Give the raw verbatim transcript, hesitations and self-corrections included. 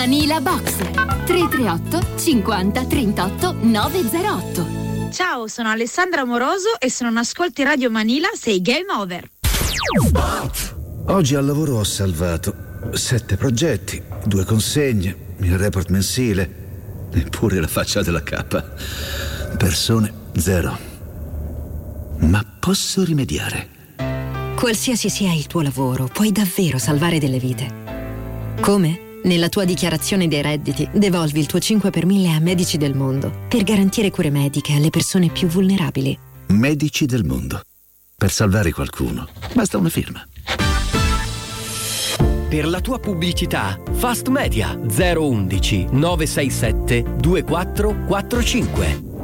Manila Box tre tre otto cinquanta trentotto novecentootto. Ciao, sono Alessandra Amoroso e se non ascolti Radio Manila sei game over. Oggi al lavoro ho salvato sette progetti, due consegne, il report mensile, eppure la faccia della cappa. Persone zero. Ma posso rimediare. Qualsiasi sia il tuo lavoro, puoi davvero salvare delle vite. Come? Nella tua dichiarazione dei redditi, devolvi il tuo cinque per mille a Medici del Mondo per garantire cure mediche alle persone più vulnerabili. Medici del Mondo. Per salvare qualcuno, basta una firma. Per la tua pubblicità, Fast Media zero uno uno nove sei sette due quattro quattro cinque.